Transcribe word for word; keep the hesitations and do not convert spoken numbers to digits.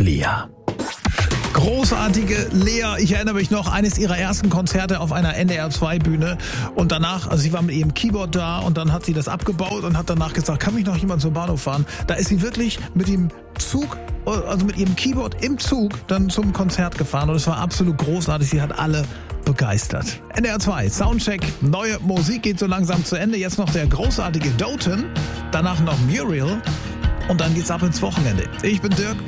Lea. Großartige Lea, ich erinnere mich noch, eines ihrer ersten Konzerte auf einer N D R zwei Bühne und danach, also sie war mit ihrem Keyboard da und dann hat sie das abgebaut und hat danach gesagt, kann mich noch jemand zum Bahnhof fahren? Da ist sie wirklich mit dem Zug, also mit ihrem Keyboard im Zug dann zum Konzert gefahren und es war absolut großartig, sie hat alle begeistert. N D R zwei, Soundcheck, neue Musik geht so langsam zu Ende, jetzt noch der großartige Doten, danach noch Muriel und dann geht's ab ins Wochenende. Ich bin Dirk.